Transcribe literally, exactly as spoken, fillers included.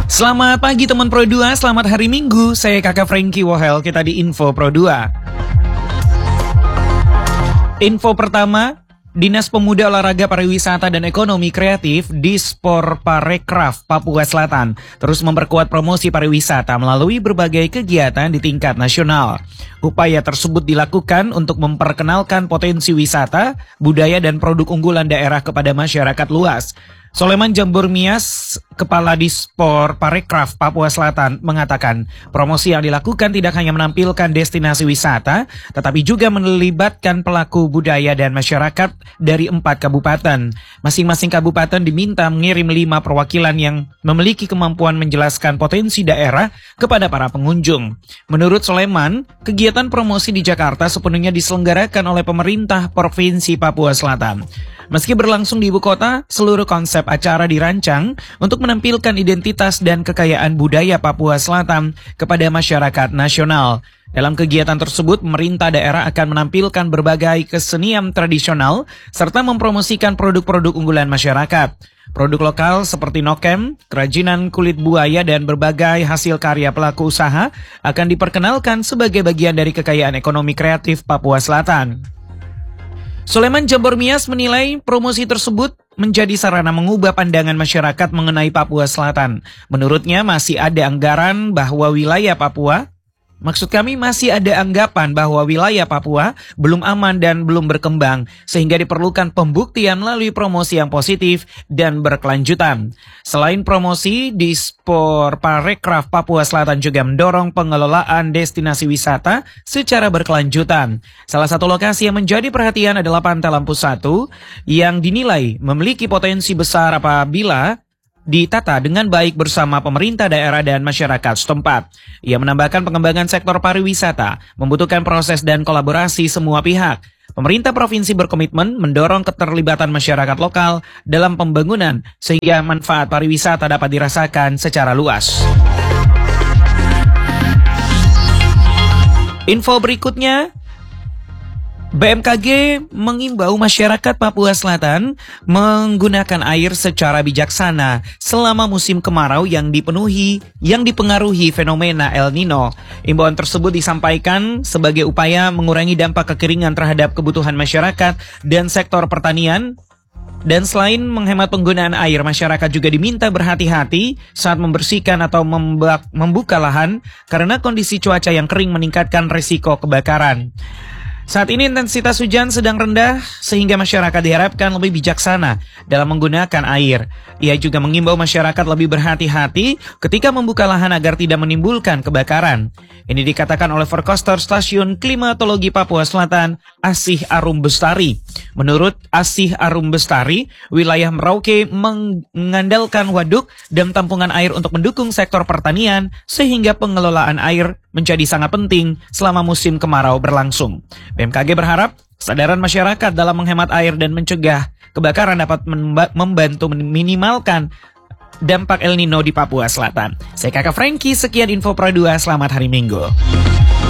Selamat pagi teman Pro dua, selamat hari Minggu. Saya Kakak Frankie Wohel, kita di Info Pro dua. Info pertama, Dinas Pemuda Olahraga Pariwisata dan Ekonomi Kreatif Disporparekraf Papua Selatan terus memperkuat promosi pariwisata melalui berbagai kegiatan di tingkat nasional. Upaya tersebut dilakukan untuk memperkenalkan potensi wisata, budaya dan produk unggulan daerah kepada masyarakat luas. Soleman Jambur Mias, Kepala Disporparekraf Papua Selatan, mengatakan promosi yang dilakukan tidak hanya menampilkan destinasi wisata, tetapi juga melibatkan pelaku budaya dan masyarakat dari empat kabupaten. Masing-masing kabupaten diminta mengirim lima perwakilan yang memiliki kemampuan menjelaskan potensi daerah kepada para pengunjung. Menurut Soleman, kegiatan promosi di Jakarta sepenuhnya diselenggarakan oleh pemerintah Provinsi Papua Selatan. Meski berlangsung di ibu kota, seluruh konsep acara dirancang untuk menampilkan identitas dan kekayaan budaya Papua Selatan kepada masyarakat nasional. Dalam kegiatan tersebut, pemerintah daerah akan menampilkan berbagai kesenian tradisional serta mempromosikan produk-produk unggulan masyarakat. Produk lokal seperti nokem, kerajinan kulit buaya dan berbagai hasil karya pelaku usaha akan diperkenalkan sebagai bagian dari kekayaan ekonomi kreatif Papua Selatan. Soleman Jambur Mias menilai promosi tersebut menjadi sarana mengubah pandangan masyarakat mengenai Papua Selatan. Menurutnya masih ada anggaran bahwa wilayah Papua, maksud kami masih ada anggapan bahwa wilayah Papua belum aman dan belum berkembang, sehingga diperlukan pembuktian melalui promosi yang positif dan berkelanjutan. Selain promosi, Disporparekraf Papua Selatan juga mendorong pengelolaan destinasi wisata secara berkelanjutan. Salah satu lokasi yang menjadi perhatian adalah Pantai Lampu satu yang dinilai memiliki potensi besar apabila ditata dengan baik bersama pemerintah daerah dan masyarakat setempat. Ia menambahkan pengembangan sektor pariwisata membutuhkan proses dan kolaborasi semua pihak. Pemerintah provinsi berkomitmen mendorong keterlibatan masyarakat lokal dalam pembangunan sehingga manfaat pariwisata dapat dirasakan secara luas. Info berikutnya, B M K G mengimbau masyarakat Papua Selatan menggunakan air secara bijaksana selama musim kemarau yang dipenuhi yang dipengaruhi fenomena El Nino. Imbauan tersebut disampaikan sebagai upaya mengurangi dampak kekeringan terhadap kebutuhan masyarakat dan sektor pertanian. Dan selain menghemat penggunaan air, masyarakat juga diminta berhati-hati saat membersihkan atau membak, membuka lahan karena kondisi cuaca yang kering meningkatkan risiko kebakaran. Saat ini intensitas hujan sedang rendah sehingga masyarakat diharapkan lebih bijaksana dalam menggunakan air. Ia juga mengimbau masyarakat lebih berhati-hati ketika membuka lahan agar tidak menimbulkan kebakaran. Ini dikatakan oleh Forkoster Stasiun Klimatologi Papua Selatan, Asih Arum Bestari. Menurut Asih Arum Bestari, wilayah Merauke mengandalkan waduk dan tampungan air untuk mendukung sektor pertanian sehingga pengelolaan air menjadi sangat penting selama musim kemarau berlangsung. B M K G berharap kesadaran masyarakat dalam menghemat air dan mencegah kebakaran dapat membantu meminimalkan dampak El Nino di Papua Selatan. Saya Kakak Frankie, sekian Info Pro dua, selamat hari Minggu.